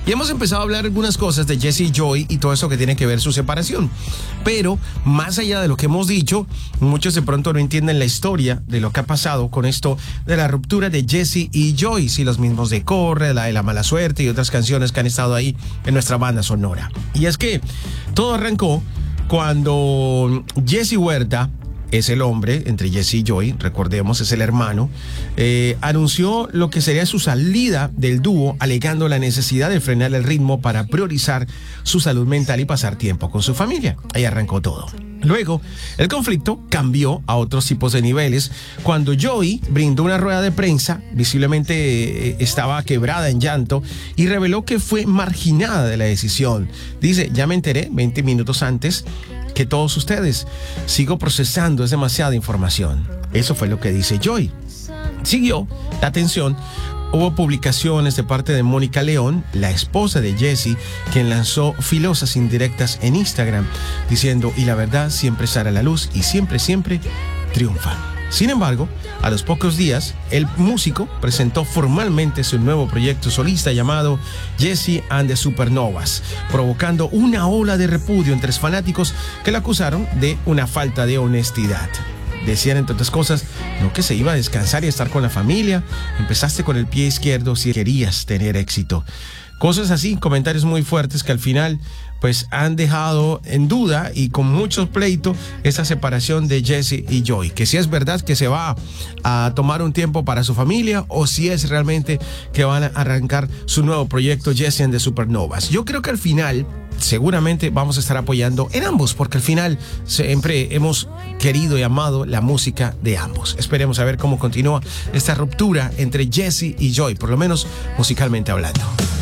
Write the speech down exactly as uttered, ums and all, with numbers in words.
Y hemos empezado a hablar algunas cosas de Jesse y Joy y todo eso que tiene que ver su separación. Pero más allá de lo que hemos dicho, muchos de pronto no entienden la historia de lo que ha pasado con esto de la ruptura de Jesse y Joy. Si los mismos de Corre, la de La Mala Suerte y otras canciones que han estado ahí en nuestra banda sonora. Y es que todo arrancó cuando Jesse Huerta, es el hombre, entre Jesse y Joy, recordemos, es el hermano, eh, anunció lo que sería su salida del dúo, alegando la necesidad de frenar el ritmo para priorizar su salud mental y pasar tiempo con su familia. Ahí arrancó todo. Luego, el conflicto cambió a otros tipos de niveles cuando Joy brindó una rueda de prensa, visiblemente eh, estaba quebrada en llanto, y reveló que fue marginada de la decisión. Dice, ya me enteré veinte minutos antes que todos ustedes. Sigo procesando, es demasiada información. Eso fue lo que dice Joy. Siguió la tensión. Hubo publicaciones de parte de Mónica León, la esposa de Jesse, quien lanzó filosas indirectas en Instagram, diciendo, y la verdad siempre sale a la luz y siempre, siempre triunfa. Sin embargo, a los pocos días, el músico presentó formalmente su nuevo proyecto solista llamado Jesse and the Supernovas, provocando una ola de repudio entre los fanáticos que le acusaron de una falta de honestidad. Decían, entre otras cosas, no que se iba a descansar y a estar con la familia. Empezaste con el pie izquierdo si querías tener éxito. Cosas así, comentarios muy fuertes que al final pues han dejado en duda y con mucho pleito esa separación de Jesse y Joy, que si es verdad que se va a tomar un tiempo para su familia o si es realmente que van a arrancar su nuevo proyecto Jesse and the Supernovas. Yo creo que al final seguramente vamos a estar apoyando en ambos, porque al final siempre hemos querido y amado la música de ambos. Esperemos a ver cómo continúa esta ruptura entre Jesse y Joy, por lo menos musicalmente hablando.